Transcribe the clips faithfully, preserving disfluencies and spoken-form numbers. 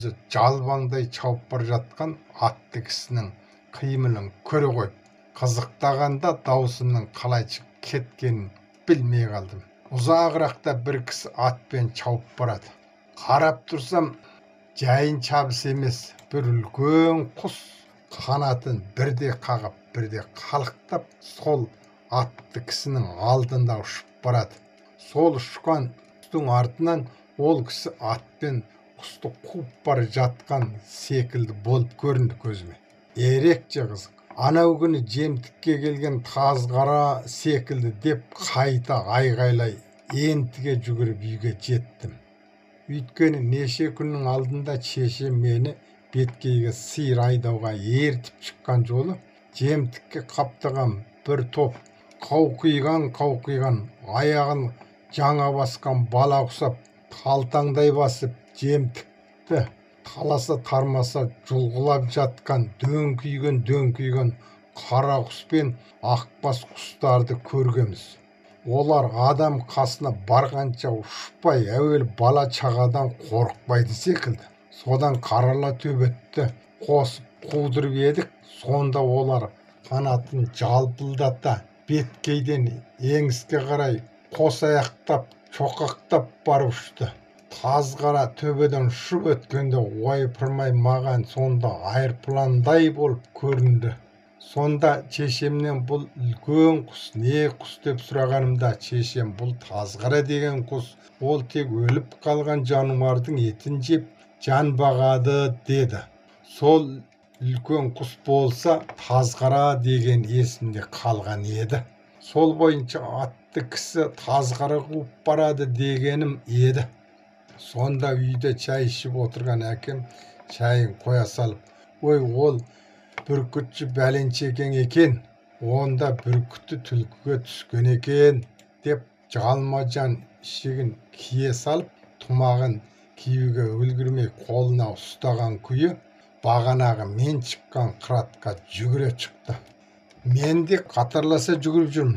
жалбаңдай шауып бара жатқан атты кісінің қимылын көре қойып, қызықтағанда даусымның қалай шығып кеткенін білмей қалдым. Ұзағырақта бір кісі атпен шауып барады. Қарап тұрсам, жайын шабыс емес, бір үлкен құс қанатын бірде қағып, бірде қалықтап, сол атты кісінің алдында ұшып барады. Сол ұшқан құстың артынан ол кісі атпен құсты қуып бара жатқан секілді болып көрінді көзіме. Ерекше қызық. Анау күні жемтікке келген тазғара секілді деп қайта айғайлай ентіге жүгіріп үйге жеттім. Өйткені неше күннің алдында шешем мені беткейге сиыр айдауға ертіп шыққан жолы жемтікке қаптаған бір топ қауқиған қауқиған аяғын жаңа басқан бала құсап талтаңдай басып жемтікті таласа тармаса жұлғылап жатқан дөңкиген дөңкиген қара құс пен ақбас құстарды көргеміз. Олар адам қасына барғанша ұшпай, әуел бала чағадан қорықпайды секілді. Содан қарала төбетті қосып қудырып едік. Сонда олар қанатын жалпылдата беткейден еңіске қарай қос аяқтап, шоқақтап барып ұшты. Тазғара төбеден ұшып өткенде ойпырмай маған сонда айырпландай болып көрінді. Сонда шешемнен бұл үлкен құс не құс деп сұрағанымда, шешем бұл тазғара деген құс, ол тек өліп қалған жануардың етін жеп жан бағады деді. Сол үлкен құс болса тазғара деген есімде қалған еді. Сол бойынша атты кісі тазғара қуып барады дегенім еді. Сонда үйде шай ішіп отырған әкем шайын қоя салып, ой, ол бүркітші бәленшекең екен, онда бүркіті түлкіге түскен екен деп жалма-жан ішігін кие салып, тұмағын киюге үлгірмей қолына ұстаған күйі бағанағы мен шыққан қыратқа жүгіре шықты. Мен де қатарласа жүгіріп жүрмін.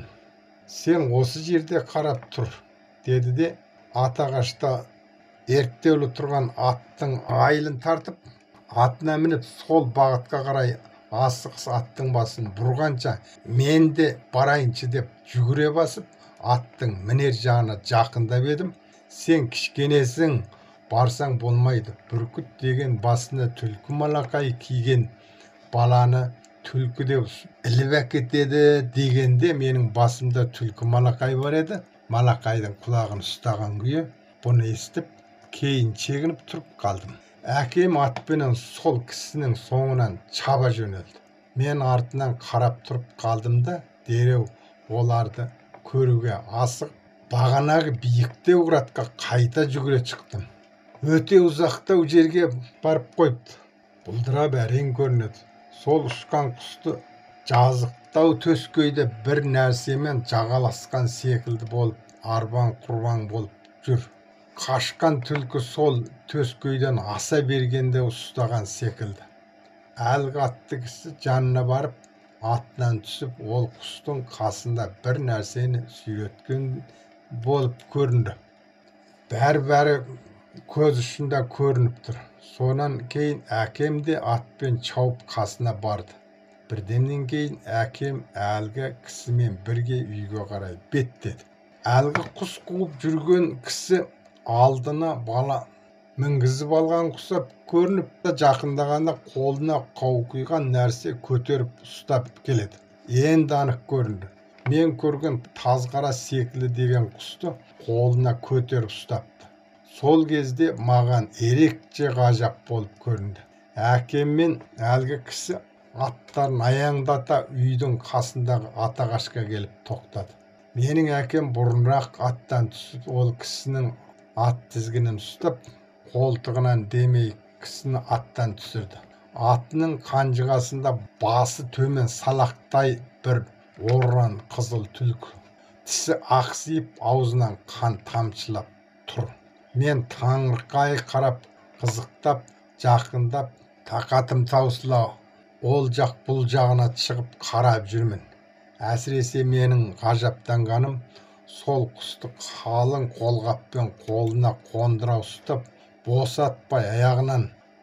Сен осы жерде қарап тұр, деді де атағашта ерттеулі тұрған аттың айылын тартып, атына мініп сол бағытқа қарай асығыс аттың басын бұрғанша мен де барайыншы деп жүгіре басып, аттың мінер жағына жақындап едім. Сен кішкенесің, барсаң болмайды. Бүркіт деген басына түлкі малақай киген баланы түлкі деп іліп әкетеді дегенде менің басымда түлкі малақай бар еді. Малақайдың құлағын ұстаған күйі бұны естіп, кейін шегініп тұрып қалдым. Әкем атпенен сол кісінің соңынан шаба жөнелді. Мен артынан қарап тұрып қалдым да, дереу оларды көруге асық, бағанағы биіктеу қыратқа қайта жүгіре шықтым. Өте ұзақтау жерге барып қойыпты. Бұлдырап әрең көрінеді. Сол ұшқан құсты жазықтау төскейде бір нәрсемен жағаласқан секілді болып, арбан құрбан болып жүр. Қашқан түлкі сол төскейден аса бергенде ұстаған секілді. Әлгі атты кісі жанына барып, атынан түсіп, ол құстың қасында бір нәрсені сүйреткен болып көрінді. Бәрі-бәрі көз ұшында көрініп тұр. Сонан кейін әкем де атпен шауып қасына барды. Бірдемнен кейін әкем әлгі кісімен бірге үйге қарай беттеді. Әлгі құс қуып жүрген кісі алдына бала мінгізіп алған құсап көрініп, жақындағанда қолына қауқиған нәрсе көтеріп ұстап келеді. Енді анық көрінді. Мен көрген тазғара секілді деген құсты қолына көтеріп ұстапты. Сол кезде маған ерекше ғажап болып көрінді. Әкем мен әлгі кісі аттарын аяңдата үйдің қасындағы атағашқа келіп тоқтады. Менің әкем бұрынырақ аттан түсіп, ол кісінің ат тізгінін ұстап, қолтығынан демей кісіні аттан түсірді. Атының қанжығасында басы төмен салақтай бір оран қызыл түлкі. Тісі ақсиып, аузынан қан тамшылап тұр. Мен таңырқай қарап, қызықтап, жақындап, тақатым таусыла ол жақ бұл жағына шығып қарап жүрмін. Әсіресе менің ғажаптанғаным, сол құсты қалың қолғаппен қолына қондыра ұстап, босатпай аяғынан